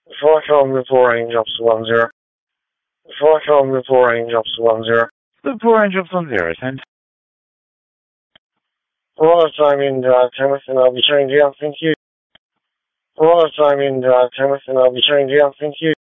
Select all Newport Angels 10. Select all Newport Angels 10. Newport Angels 10, send. Roller time in Timothy, I'll be changing out, thank you. Roller time in Timothy, I'll be changing out, thank you.